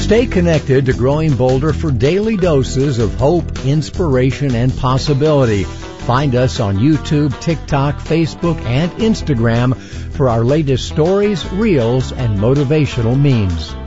Stay connected to Growing Bolder for daily doses of hope, inspiration, and possibility. Find us on YouTube, TikTok, Facebook, and Instagram for our latest stories, reels, and motivational memes.